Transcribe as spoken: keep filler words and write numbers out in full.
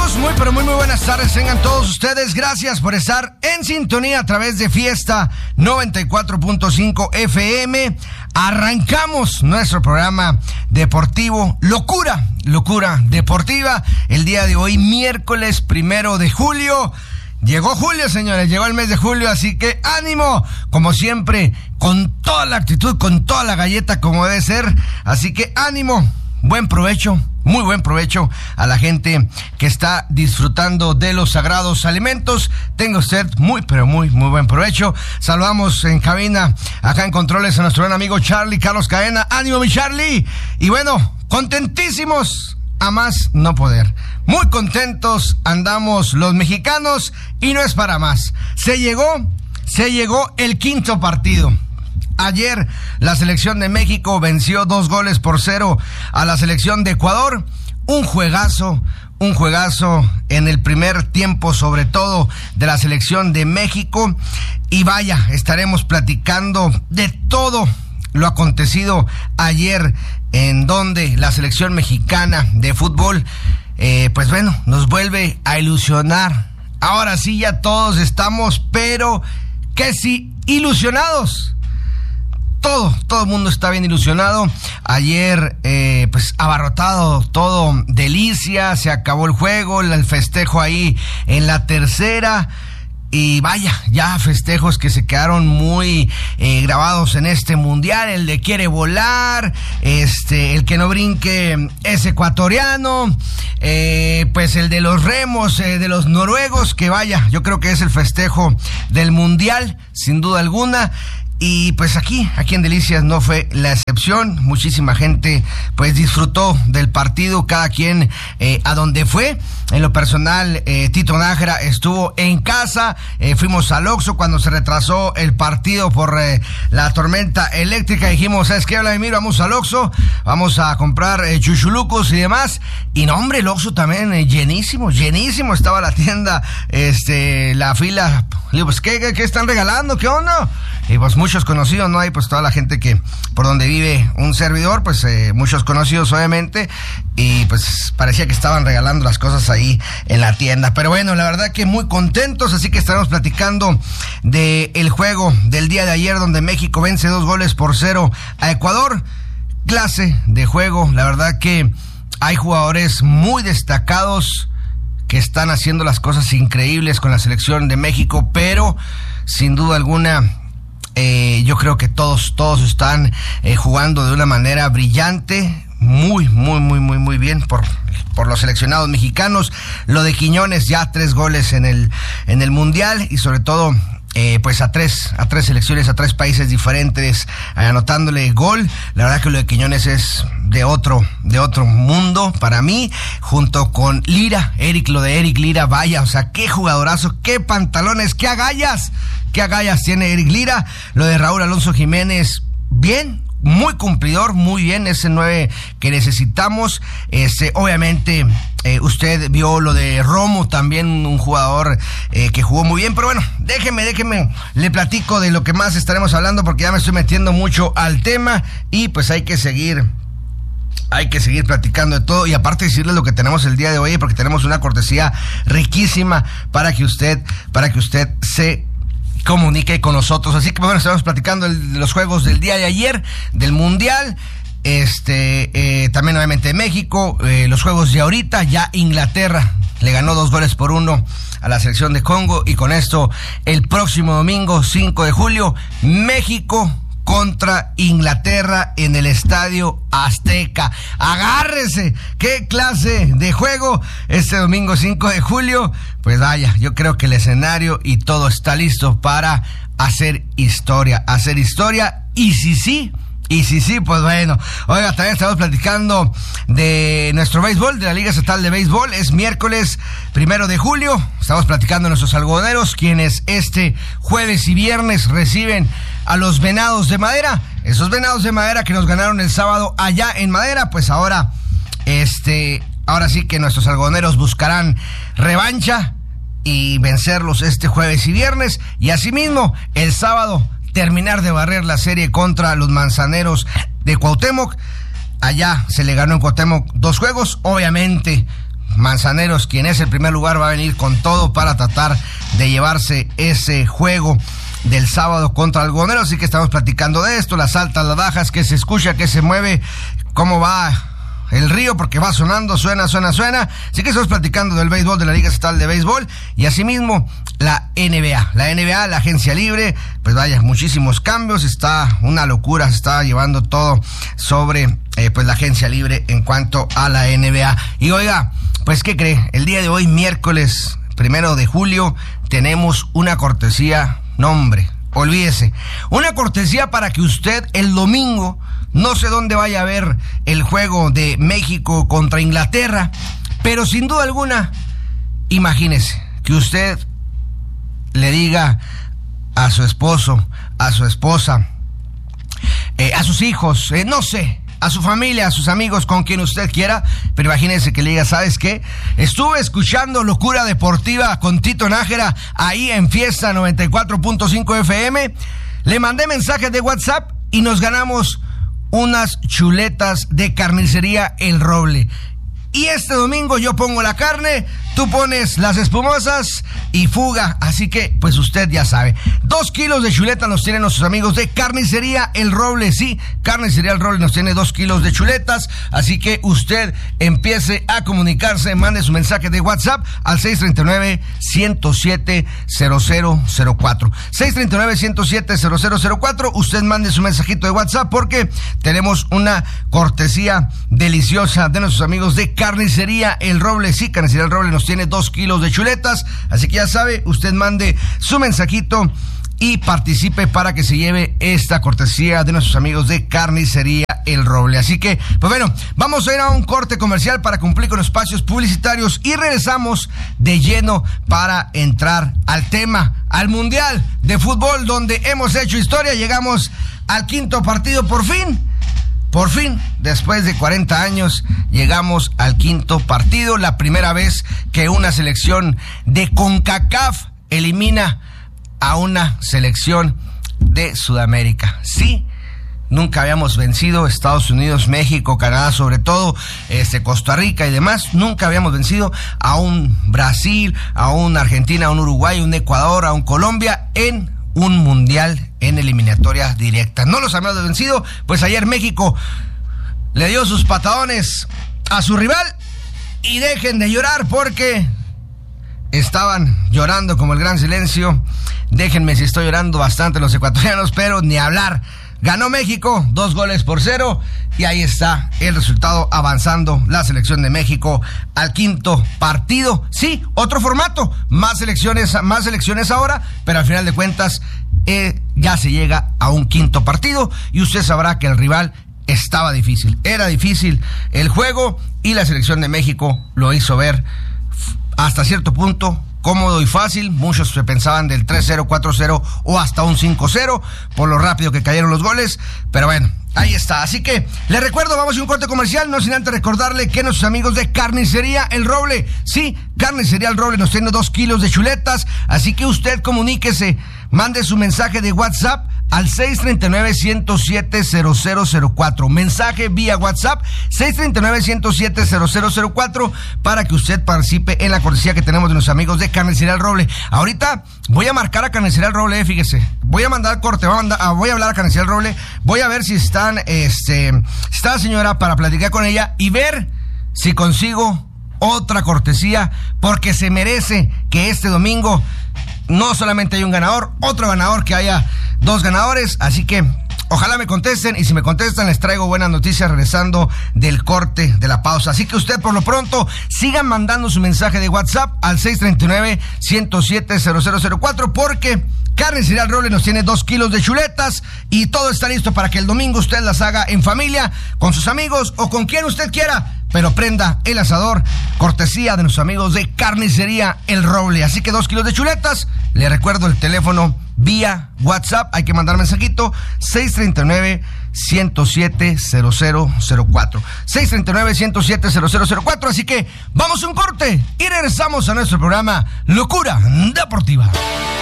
Saludos, muy pero muy muy buenas tardes tengan todos ustedes. Gracias por estar en sintonía a través de Fiesta noventa y cuatro punto cinco F M. Arrancamos nuestro programa deportivo Locura, Locura Deportiva. El día de hoy, miércoles primero de julio. Llegó julio, señores, llegó el mes de julio, así que ánimo, como siempre, con toda la actitud, con toda la galleta como debe ser. Así que ánimo, buen provecho. Muy buen provecho a la gente que está disfrutando de los sagrados alimentos. Tenga usted muy, pero muy, muy buen provecho. Saludamos en cabina, acá en controles, a nuestro buen amigo Charlie, Carlos Cadena. ¡Ánimo, mi Charlie! Y bueno, contentísimos a más no poder. Muy contentos andamos los mexicanos y no es para más. Se llegó, se llegó el quinto partido. Ayer la selección de México venció dos goles por cero a la selección de Ecuador. Un juegazo, un juegazo en el primer tiempo, sobre todo de la selección de México. Y vaya, estaremos platicando de todo lo acontecido ayer, en donde la selección mexicana de fútbol, eh, pues bueno, nos vuelve a ilusionar. Ahora sí, ya todos estamos, pero que sí, ilusionados. Todo, todo el mundo está bien ilusionado. Ayer, eh, pues abarrotado todo, delicia, se acabó el juego, el festejo ahí en la tercera. Y vaya, ya festejos que se quedaron muy eh, grabados en este mundial. El de quiere volar, este, el que no brinque es ecuatoriano, eh, pues el de los remos, eh, de los noruegos, que vaya, yo creo que es el festejo del mundial, sin duda alguna. Y pues aquí, aquí en Delicias no fue la excepción. Muchísima gente pues disfrutó del partido, cada quien eh, a donde fue. En lo personal, eh, Tito Nájera estuvo en casa, eh, fuimos al Oxxo cuando se retrasó el partido por eh, la tormenta eléctrica. Dijimos, ¿sabes qué, Vladimir? Vamos al Oxxo, vamos a comprar eh, chuchulucos y demás. Y no, hombre, el Oxxo también eh, llenísimo, llenísimo estaba la tienda, este, la fila. Digo, pues, ¿qué, qué, qué están regalando? ¿Qué onda? Y pues muchos conocidos, ¿no? Hay pues toda la gente que por donde vive un servidor, pues eh, muchos conocidos obviamente, y pues parecía que estaban regalando las cosas ahí en la tienda. Pero bueno, la verdad que muy contentos, así que estaremos platicando de el juego del día de ayer, donde México vence dos goles por cero a Ecuador. Clase de juego, la verdad que hay jugadores muy destacados que están haciendo las cosas increíbles con la selección de México, pero sin duda alguna Eh, yo creo que todos, todos están eh, jugando de una manera brillante, muy, muy, muy, muy, muy bien por, por los seleccionados mexicanos. Lo de Quiñones, ya tres goles en el, en el Mundial, y sobre todo, eh, pues a tres, a tres selecciones, a tres países diferentes, anotándole gol. La verdad que lo de Quiñones es de otro, de otro mundo para mí, junto con Lira, Eric, lo de Eric Lira, vaya, o sea, qué jugadorazo, qué pantalones, qué agallas. ¿Qué agallas tiene Eric Lira? Lo de Raúl Alonso Jiménez, bien, muy cumplidor, muy bien, ese nueve que necesitamos. Ese, obviamente, eh, usted vio lo de Romo, también un jugador eh, que jugó muy bien. Pero bueno, déjeme, déjeme, le platico de lo que más estaremos hablando, porque ya me estoy metiendo mucho al tema y pues hay que seguir. Hay que seguir platicando de todo, y aparte decirles lo que tenemos el día de hoy, porque tenemos una cortesía riquísima para que usted, para que usted se comunique con nosotros. Así que bueno, estamos platicando de los juegos del día de ayer, del Mundial, este, eh, también obviamente México, eh, los juegos de ahorita. Ya Inglaterra le ganó dos goles por uno a la selección de Congo, y con esto el próximo domingo cinco de julio, México contra Inglaterra en el Estadio Azteca. Agárrese, qué clase de juego este domingo cinco de julio. Pues vaya, yo creo que el escenario y todo está listo para hacer historia, hacer historia, y si sí, y si sí, pues bueno. Oiga, también estamos platicando de nuestro béisbol, de la Liga Estatal de Béisbol. Es miércoles primero de julio, estamos platicando de nuestros algodoneros, quienes este jueves y viernes reciben a los Venados de Madera. Esos Venados de Madera que nos ganaron el sábado allá en Madera, pues ahora, este, ahora sí que nuestros algodoneros buscarán revancha y vencerlos este jueves y viernes, y asimismo el sábado terminar de barrer la serie contra los Manzaneros de Cuauhtémoc. Allá se le ganó en Cuauhtémoc dos juegos, obviamente Manzaneros, quien es el primer lugar, va a venir con todo para tratar de llevarse ese juego del sábado contra Algodoneros. Así que estamos platicando de esto, las altas, las bajas, que se escucha, que se mueve, cómo va el río, porque va sonando, suena, suena, suena. Así que estamos platicando del béisbol, de la Liga Estatal de Béisbol, y asimismo la N B A. La N B A, la agencia libre, pues vaya, muchísimos cambios, está una locura, se está llevando todo sobre eh, pues la agencia libre en cuanto a la N B A. Y oiga, pues ¿qué cree? El día de hoy, miércoles primero de julio, tenemos una cortesía, no hombre, olvídese, una cortesía para que usted el domingo, no sé dónde vaya a ver el juego de México contra Inglaterra, pero sin duda alguna, imagínese que usted le diga a su esposo, a su esposa, eh, a sus hijos, eh, no sé, a su familia, a sus amigos, con quien usted quiera, pero imagínese que le diga, ¿sabes qué? Estuve escuchando Locura Deportiva con Tito Nájera ahí en Fiesta noventa y cuatro punto cinco F M, le mandé mensajes de WhatsApp y nos ganamos unas chuletas de Carnicería El Roble. Y este domingo yo pongo la carne, tú pones las espumosas y fuga. Así que, pues usted ya sabe. Dos kilos de chuleta nos tienen nuestros amigos de Carnicería El Roble. Sí, Carnicería El Roble nos tiene dos kilos de chuletas. Así que usted empiece a comunicarse, mande su mensaje de WhatsApp al seis tres nueve, uno cero siete, cero cero cero cuatro. seis tres nueve, uno cero siete, cero cero cero cuatro. Usted mande su mensajito de WhatsApp porque tenemos una cortesía deliciosa de nuestros amigos de Carnicería El Roble. Sí, Carnicería El Roble nos tiene dos kilos de chuletas, así que ya sabe, usted mande su mensajito y participe para que se lleve esta cortesía de nuestros amigos de Carnicería El Roble. Así que, pues bueno, vamos a ir a un corte comercial para cumplir con espacios publicitarios y regresamos de lleno para entrar al tema, al Mundial de Fútbol, donde hemos hecho historia. Llegamos al quinto partido por fin. Por fin, después de cuarenta años, llegamos al quinto partido. La primera vez que una selección de CONCACAF elimina a una selección de Sudamérica. Sí, nunca habíamos vencido Estados Unidos, México, Canadá, sobre todo este, Costa Rica y demás. Nunca habíamos vencido a un Brasil, a un Argentina, a un Uruguay, a un Ecuador, a un Colombia en un mundial en eliminatoria directa. No los habíamos vencido, pues ayer México le dio sus patadones a su rival. Y dejen de llorar porque estaban llorando como el gran silencio. Déjenme si estoy llorando bastante los ecuatorianos, pero ni hablar. Ganó México, dos goles por cero, y ahí está el resultado, avanzando la selección de México al quinto partido. Sí, otro formato, más selecciones, más selecciones ahora, pero al final de cuentas eh, ya se llega a un quinto partido y usted sabrá que el rival estaba difícil, era difícil el juego y la selección de México lo hizo ver hasta cierto punto cómodo y fácil. Muchos se pensaban del tres cero, cuatro cero o hasta un cinco cero por lo rápido que cayeron los goles, pero bueno, ahí está. Así que le recuerdo, vamos a un corte comercial, no sin antes recordarle que nuestros amigos de Carnicería El Roble, sí, Carnicería El Roble nos tiene dos kilos de chuletas, así que usted comuníquese, mande su mensaje de WhatsApp al seis tres nueve, uno cero siete, cero cero cero cuatro. Mensaje vía WhatsApp seis tres nueve, uno cero siete, cero cero cero cuatro para que usted participe en la cortesía que tenemos de nuestros amigos de Carnicería El Roble. Ahorita voy a marcar a Carnicería El Roble, fíjese. Voy a mandar corte, voy a, mandar, voy a hablar a Carnicería El Roble, voy a ver si están, este, está la señora para platicar con ella y ver si consigo otra cortesía, porque se merece que este domingo no solamente hay un ganador, otro ganador, que haya dos ganadores. Así que ojalá me contesten, y si me contestan les traigo buenas noticias regresando del corte, de la pausa. Así que usted por lo pronto sigan mandando su mensaje de WhatsApp al seis tres nueve, uno cero siete, cero cero cero cuatro, porque Carnicería El Roble nos tiene dos kilos de chuletas y todo está listo para que el domingo usted las haga en familia, con sus amigos o con quien usted quiera, pero prenda el asador, cortesía de nuestros amigos de Carnicería El Roble. Así que dos kilos de chuletas. Le recuerdo el teléfono vía WhatsApp, hay que mandar mensajito seis tres nueve, uno cero siete, cero cero cero cuatro. seis tres nueve, uno cero siete, cero cero cero cuatro. Así que vamos a un corte y regresamos a nuestro programa Locura Deportiva.